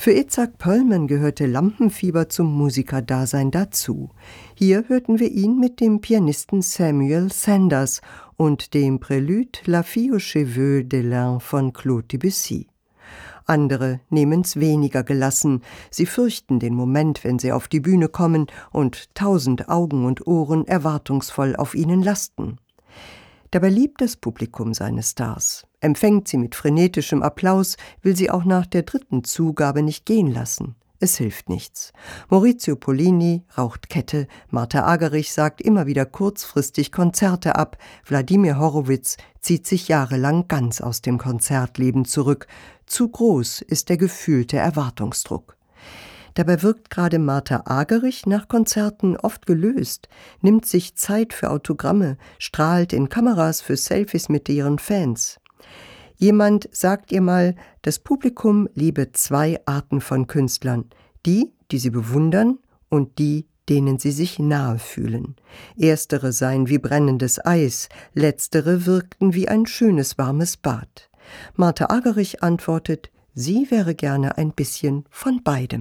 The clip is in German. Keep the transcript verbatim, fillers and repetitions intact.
Für Itzhak Perlman gehörte Lampenfieber zum Musikerdasein dazu. Hier hörten wir ihn mit dem Pianisten Samuel Sanders und dem Prélude La fille aux cheveux de lin von Claude Debussy. Andere nehmen's weniger gelassen. Sie fürchten den Moment, wenn sie auf die Bühne kommen und tausend Augen und Ohren erwartungsvoll auf ihnen lasten. Dabei liebt das Publikum seine Stars, empfängt sie mit frenetischem Applaus, will sie auch nach der dritten Zugabe nicht gehen lassen. Es hilft nichts. Maurizio Pollini raucht Kette, Martha Argerich sagt immer wieder kurzfristig Konzerte ab, Wladimir Horowitz zieht sich jahrelang ganz aus dem Konzertleben zurück. Zu groß ist der gefühlte Erwartungsdruck. Dabei wirkt gerade Martha Argerich nach Konzerten oft gelöst, nimmt sich Zeit für Autogramme, strahlt in Kameras für Selfies mit ihren Fans. Jemand sagt ihr mal, das Publikum liebe zwei Arten von Künstlern, die, die sie bewundern und die, denen sie sich nahe fühlen. Erstere seien wie brennendes Eis, letztere wirkten wie ein schönes warmes Bad. Martha Argerich antwortet, sie wäre gerne ein bisschen von beidem.